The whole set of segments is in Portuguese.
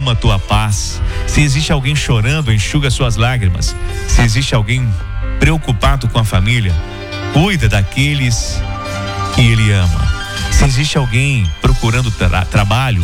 derrama a tua paz. Se existe alguém chorando, enxuga suas lágrimas. Se existe alguém preocupado com a família, cuida daqueles que Ele ama. Se existe alguém procurando trabalho,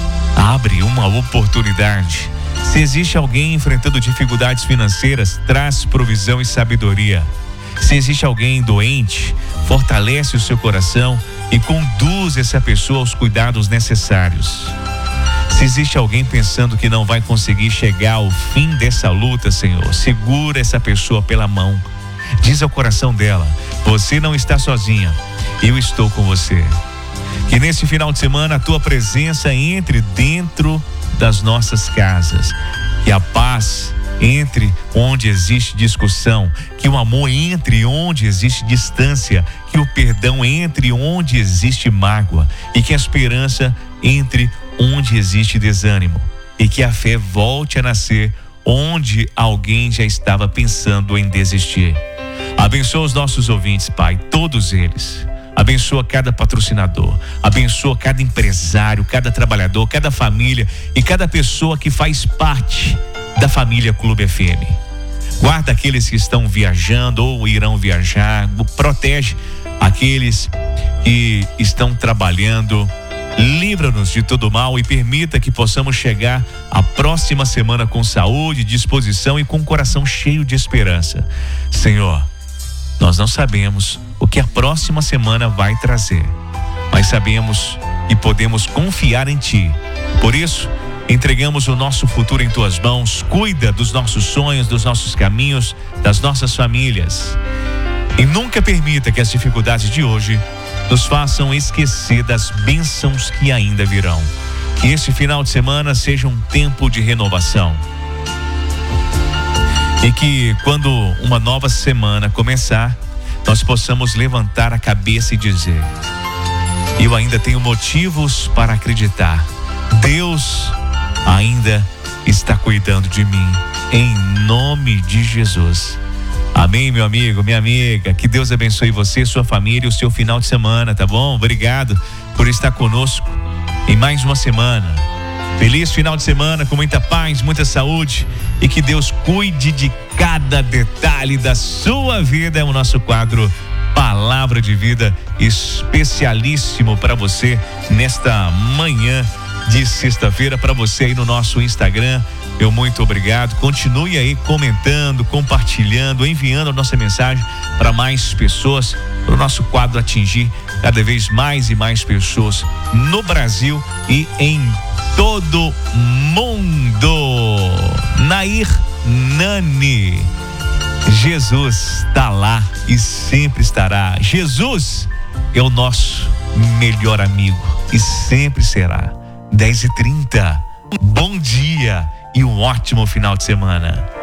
abre uma oportunidade. Se existe alguém enfrentando dificuldades financeiras, traz provisão e sabedoria. Se existe alguém doente, fortalece o seu coração e conduz essa pessoa aos cuidados necessários. Se existe alguém pensando que não vai conseguir chegar ao fim dessa luta, Senhor, segura essa pessoa pela mão. Diz ao coração dela: você não está sozinha, eu estou com você. Que nesse final de semana a tua presença entre dentro das nossas casas. Que a paz entre onde existe discussão, que o amor entre onde existe distância, que o perdão entre onde existe mágoa e que a esperança entre onde existe desânimo e que a fé volte a nascer onde alguém já estava pensando em desistir. Abençoa os nossos ouvintes, Pai, todos eles. Abençoa cada patrocinador, abençoa cada empresário, cada trabalhador, cada família e cada pessoa que faz parte da família Clube FM. Guarda aqueles que estão viajando ou irão viajar, protege aqueles que estão trabalhando, livra-nos de todo mal e permita que possamos chegar à próxima semana com saúde, disposição e com o coração cheio de esperança. Senhor, nós não sabemos o que a próxima semana vai trazer, mas sabemos e podemos confiar em Ti. Por isso, entregamos o nosso futuro em Tuas mãos. Cuida dos nossos sonhos, dos nossos caminhos, das nossas famílias. E nunca permita que as dificuldades de hoje nos façam esquecer das bênçãos que ainda virão. Que esse final de semana seja um tempo de renovação. E que quando uma nova semana começar, nós possamos levantar a cabeça e dizer: eu ainda tenho motivos para acreditar. Deus ainda está cuidando de mim, em nome de Jesus. Amém, meu amigo, minha amiga. Que Deus abençoe você, sua família e o seu final de semana, tá bom? Obrigado por estar conosco em mais uma semana. Feliz final de semana, com muita paz, muita saúde e que Deus cuide de cada detalhe da sua vida. É o nosso quadro Palavra de Vida, especialíssimo para você nesta manhã de sexta-feira. Para você aí no nosso Instagram, meu muito obrigado. Continue aí comentando, compartilhando, enviando a nossa mensagem para mais pessoas, para o nosso quadro atingir cada vez mais e mais pessoas no Brasil e em todo mundo. Nair Nani: Jesus está lá e sempre estará. Jesus é o nosso melhor amigo e sempre será. 10h30. Bom dia e um ótimo final de semana.